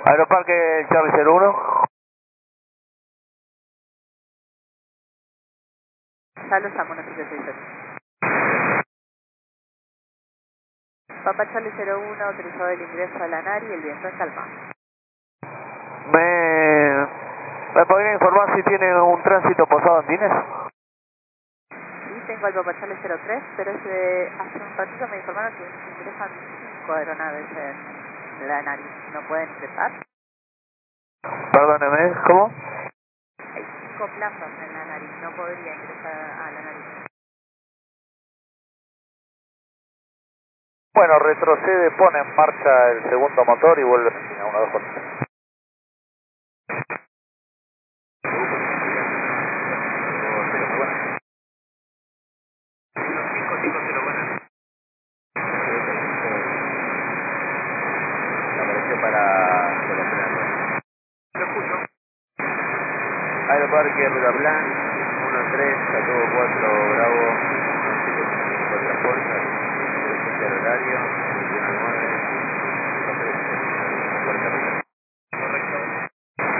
Aeroparque Charlie 01. Ya lo llamo, no sé qué se dice. Papa Charlie 01, autorizado el ingreso a la NARI, el viento en calma. ¿Me podría informar si tiene un tránsito posado Andines? Sí, tengo al Papa Charlie 03, pero hace un ratito me informaron que ingresan 5 aeronaves en la NARI. ¿No pueden ingresar? Perdóneme, ¿cómo? Hay 5 plazas en la NARI, no podría ingresar a la NARI. Bueno, retrocede, pone en marcha el segundo motor y vuelve a 1, 2, 4. Aeroparque Ruta Plan, 1-3, Jacobo 4, Bravo, 1-7-5 transporta, el horario, 21-9, correcto.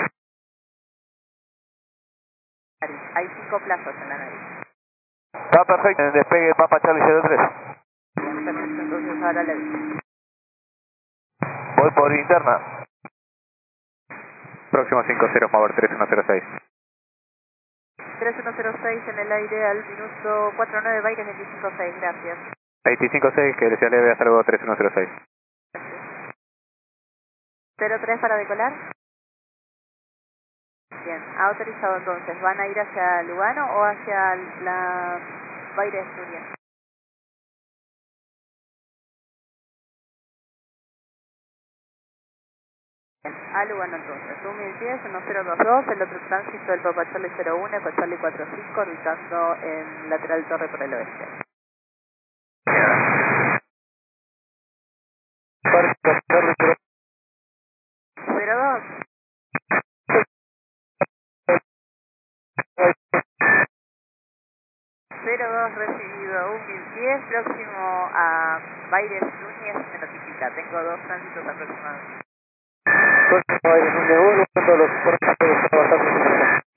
Hay 5 plazas en la NARI. Está perfecto, en despegue Papa Charlie 03. Bien, perfecto, entonces ahora le aviso. Voy por interna. Próximo 50, mover 3106. 3106 en el aire al minuto 49, Baires 256, gracias. 25-6, que se eleve hasta luego 3106. 03 para decolar. Bien, ha autorizado entonces. ¿Van a ir hacia Lugano o hacia la Baires Asturias? Bien, a Lugano entonces. 1010, 1022, el otro tránsito del Papa Charlie 01, Papa Charlie 45, orbitando en lateral torre por el oeste. 02. 02 recibido, 1010, próximo a Baires Núñez me notifica. Tengo 2 tránsitos aproximadamente. Próximo aire, un de vuelo, todos los